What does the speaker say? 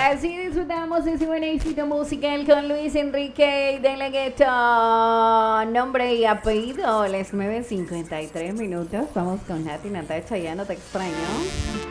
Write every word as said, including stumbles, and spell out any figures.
Así disfrutamos ese buen éxito musical con Luis Enrique de la Guetta. Nombre y apellido, las nueve cincuenta y tres minutos. Vamos con Nati Natacha, ya no te extraño.